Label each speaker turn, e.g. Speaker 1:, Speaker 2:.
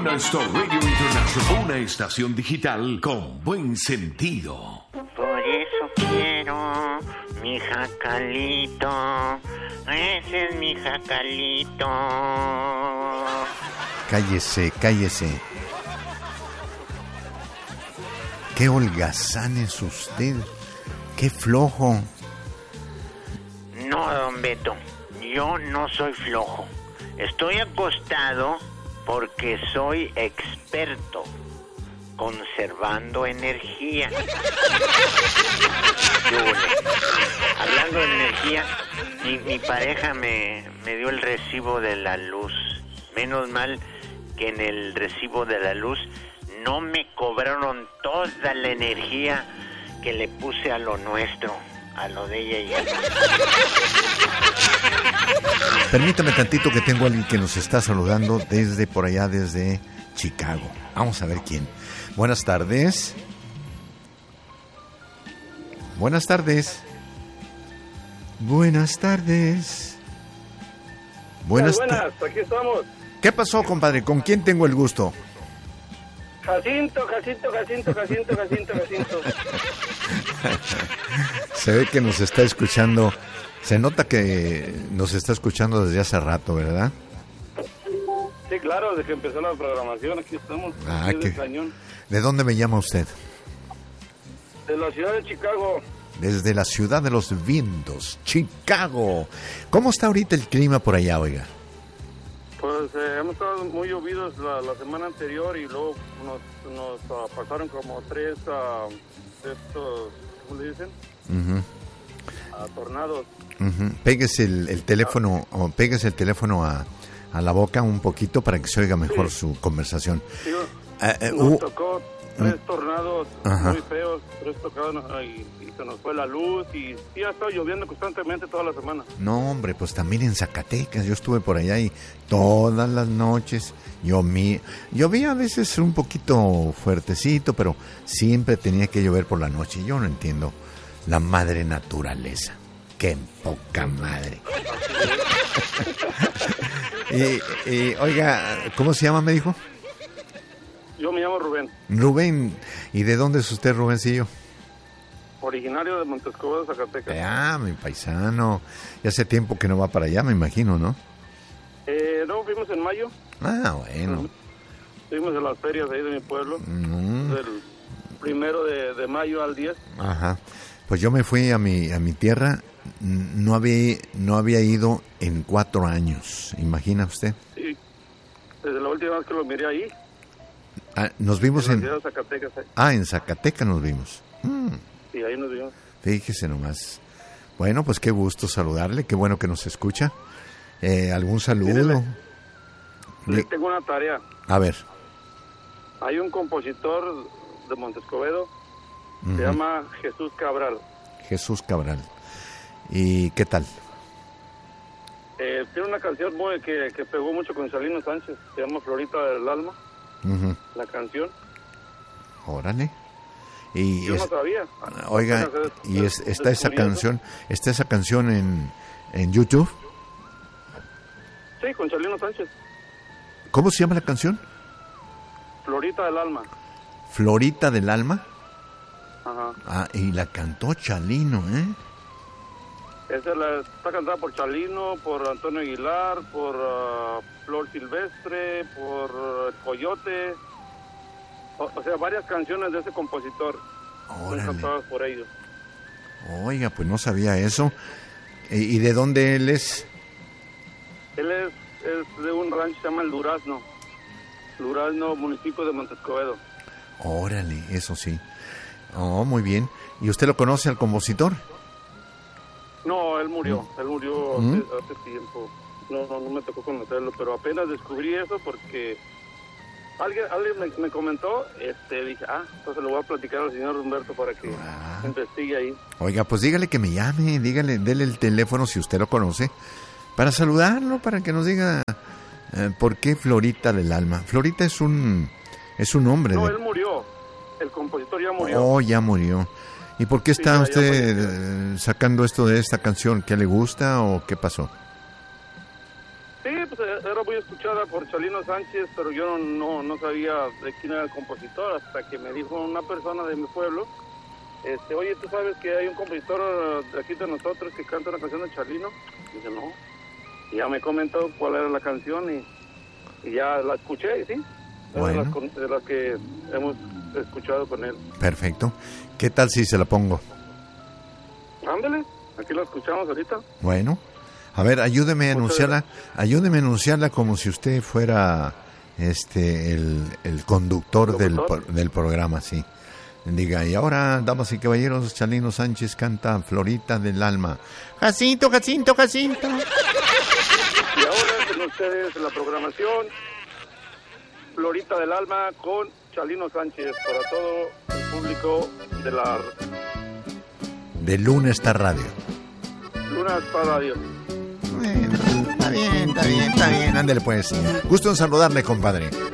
Speaker 1: Luna Star Radio International, una estación digital con buen sentido.
Speaker 2: Por eso quiero mi jacalito. Ese es mi jacalito.
Speaker 3: Cállese, cállese. Qué holgazán es usted. Qué flojo.
Speaker 2: No, don Beto, yo no soy flojo. Estoy acostado porque soy experto conservando energía. Hablando de energía, mi pareja me dio el recibo de la luz. Menos mal que en el recibo de la luz no me cobraron toda la energía que le puse a lo nuestro, a lo de ella y a mí.
Speaker 3: Permítame tantito que tengo a alguien que nos está saludando desde por allá, desde Chicago. Vamos a ver quién. Buenas tardes. Buenas tardes. Buenas tardes.
Speaker 4: Buenas, aquí estamos.
Speaker 3: ¿Qué pasó, compadre? ¿Con quién tengo el gusto?
Speaker 4: Jacinto.
Speaker 3: Se ve que nos está escuchando. Se nota que nos está escuchando desde hace rato, ¿verdad?
Speaker 4: Sí, claro, desde que empezó la programación, aquí estamos. Cañón.
Speaker 3: ¿De dónde me llama usted?
Speaker 4: De la ciudad de Chicago.
Speaker 3: Desde la ciudad de los vientos, Chicago. ¿Cómo está ahorita el clima por allá, oiga?
Speaker 4: Pues hemos estado muy llovidos la semana anterior y luego nos pasaron como tres estos, ¿cómo le dicen? Tornados. Péguese
Speaker 3: el teléfono a la boca un poquito para que se oiga mejor su conversación.
Speaker 4: Sí, nos tocó tres tornados muy feos, tres tocados y se nos fue la luz y sí ha estado lloviendo constantemente toda la semana.
Speaker 3: No, hombre, pues también en Zacatecas, yo estuve por allá y todas las noches llovía a veces un poquito fuertecito, pero siempre tenía que llover por la noche. Yo no entiendo la madre naturaleza. ¡Qué poca madre! y oiga, ¿cómo se llama, me dijo?
Speaker 4: Yo me llamo Rubén.
Speaker 3: Rubén, ¿y de dónde es usted, Rubencillo?
Speaker 4: Originario de Montescobedo, Zacatecas.
Speaker 3: Ah, mi paisano. Ya hace tiempo que no va para allá, me imagino, ¿no?
Speaker 4: No, fuimos en mayo.
Speaker 3: Ah, bueno.
Speaker 4: Fuimos a las ferias ahí de mi pueblo. Del 1 de mayo al 10.
Speaker 3: Ajá. Pues yo me fui a mi tierra. No había ido en 4 años. ¿Imagina usted?
Speaker 4: Sí. Desde la última vez que lo miré ahí.
Speaker 3: Nos vimos en
Speaker 4: Zacatecas.
Speaker 3: En Zacatecas nos vimos.
Speaker 4: Sí, ahí nos vimos.
Speaker 3: Fíjese nomás. Bueno, pues qué gusto saludarle, qué bueno que nos escucha. ¿Algún saludo?
Speaker 4: Tengo una tarea.
Speaker 3: A ver.
Speaker 4: Hay un compositor de Montescobedo, se llama Jesús Cabral.
Speaker 3: Jesús Cabral. ¿Y qué tal?
Speaker 4: Tiene una canción que pegó mucho con Chalino Sánchez, se llama Florita del Alma. La canción.
Speaker 3: Órale. Y
Speaker 4: yo no sabía.
Speaker 3: Oiga, y está esa canción en YouTube.
Speaker 4: Sí, con Chalino Sánchez.
Speaker 3: ¿Cómo se llama la canción?
Speaker 4: Florita del Alma.
Speaker 3: Florita del Alma.
Speaker 4: Ajá.
Speaker 3: Y la cantó Chalino, ¿eh?
Speaker 4: Está cantada por Chalino, por Antonio Aguilar, por Flor Silvestre, por Coyote. O sea, varias canciones de ese compositor.
Speaker 3: Órale.
Speaker 4: Son cantadas por ellos.
Speaker 3: Oiga, pues no sabía eso. ¿Y de dónde él es?
Speaker 4: Él es de un rancho que se llama El Durazno. Durazno, municipio de Montescobedo.
Speaker 3: Órale, eso sí. Oh, muy bien. ¿Y usted lo conoce al compositor?
Speaker 4: No, él murió. Él murió hace tiempo. No me tocó conocerlo, pero apenas descubrí eso porque alguien me comentó, dije, entonces lo voy a platicar al señor Humberto para que investigue ahí.
Speaker 3: Oiga, pues dígale que me llame, dele el teléfono si usted lo conoce, para saludarlo, para que nos diga por qué Florita del Alma. Florita es un hombre.
Speaker 4: No, él murió. El compositor ya murió.
Speaker 3: Oh, ya murió. ¿Y por qué está usted sacando esto de esta canción? ¿Qué le gusta o qué pasó?
Speaker 4: Sí, pues era muy escuchada por Chalino Sánchez, pero yo no sabía de quién era el compositor hasta que me dijo una persona de mi pueblo, oye, ¿tú sabes que hay un compositor de aquí de nosotros que canta una canción de Chalino? Y dije, no. Y ya me comentó cuál era la canción y ya la escuché, y sí.
Speaker 3: Bueno.
Speaker 4: De las que hemos escuchado con él.
Speaker 3: Perfecto. ¿Qué tal si se la pongo?
Speaker 4: Ándale, aquí la escuchamos ahorita.
Speaker 3: Bueno. A ver, ayúdeme a anunciarla como si usted fuera el conductor del programa, sí. Diga, y ahora, damas y caballeros, Chalino Sánchez canta Florita del Alma. Jacinto, Jacinto, Jacinto.
Speaker 4: Y ahora con ustedes la programación Florita del Alma con Chalino Sánchez para todo el público de la...
Speaker 3: De Luna Star Radio.
Speaker 4: Luna Star Radio.
Speaker 3: Bueno, está bien. Ándale pues. Gusto en saludarle, compadre.